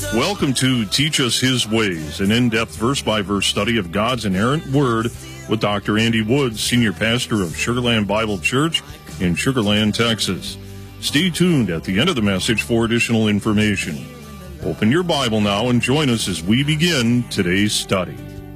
Welcome to Teach Us His Ways, an in-depth verse-by-verse study of God's inerrant Word with Dr. Andy Woods, Senior Pastor of Sugar Land Bible Church in Sugar Land, Texas. Stay tuned at the end of the message for additional information. Open your Bible now and join us as we begin today's study.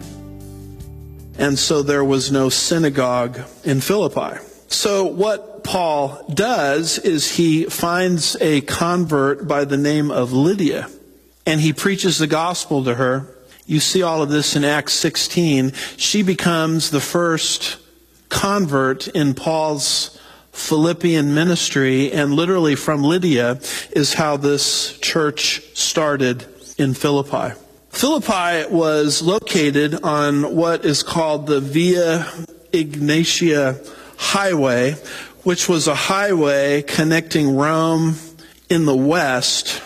And so there was no synagogue in Philippi. So what Paul does is he finds a convert by the name of Lydia, and he preaches the gospel to her. You see all of this in Acts 16. She becomes the first convert in Paul's Philippian ministry, and literally from Lydia is how this church started in Philippi. Philippi was located on what is called the Via Egnatia Highway, which was a highway connecting Rome in the west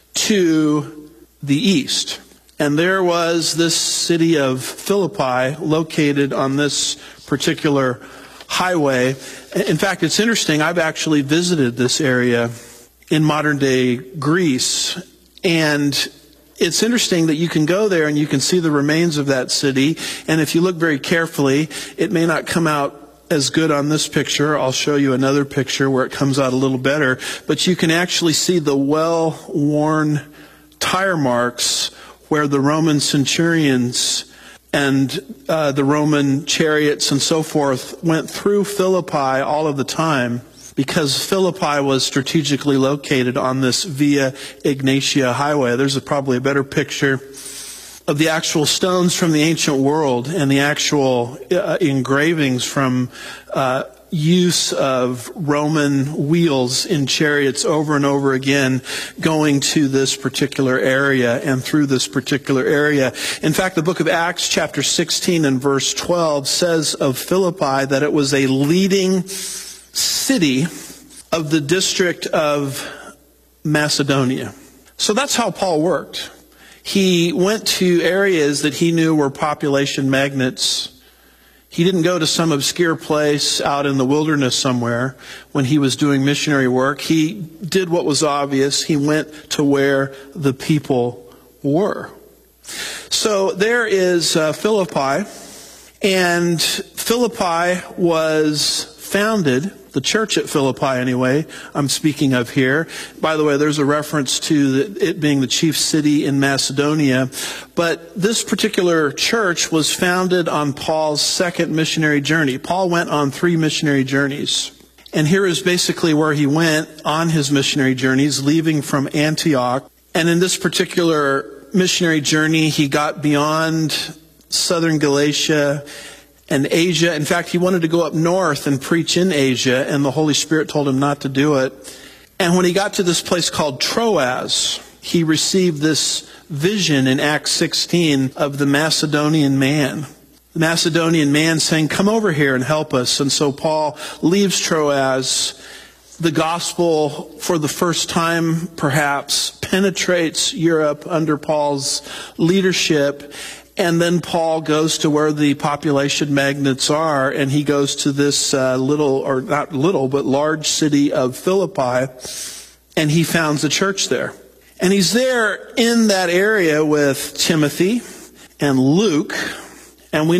to the east. And there was this city of Philippi located on this particular highway. In fact, it's interesting. I've actually visited this area in modern day Greece, and it's interesting that you can go there and you can see the remains of that city. And if you look very carefully, it may not come out as good on this picture. I'll show you another picture where it comes out a little better. But you can actually see the well-worn tire marks where the Roman centurions and the Roman chariots and so forth went through Philippi all of the time, because Philippi was strategically located on this Via Egnatia highway. There's probably a better picture of the actual stones from the ancient world and the actual engravings from use of Roman wheels in chariots over and over again going to this particular area and through this particular area. In fact, the book of Acts chapter 16 and verse 12 says of Philippi that it was a leading city of the district of Macedonia. So that's how Paul worked. He went to areas that he knew were population magnets. He didn't go to some obscure place out in the wilderness somewhere when he was doing missionary work. He did what was obvious. He went to where the people were. So there is Philippi, and Philippi was founded, the church at Philippi anyway, I'm speaking of here. By the way, there's a reference to it being the chief city in Macedonia. But this particular church was founded on Paul's second missionary journey. Paul went on 3 missionary journeys. And here is basically where he went on his missionary journeys, leaving from Antioch. And in this particular missionary journey, he got beyond southern Galatia and Asia. In fact, he wanted to go up north and preach in Asia, and the Holy Spirit told him not to do it. And when he got to this place called Troas, he received this vision in Acts 16 of the Macedonian man. The Macedonian man saying, "Come over here and help us." And so Paul leaves Troas. The gospel, for the first time perhaps, penetrates Europe under Paul's leadership. And then Paul goes to where the population magnets are, and he goes to this little, or not little, but large city of Philippi, and he founds a church there. And he's there in that area with Timothy and Luke, and we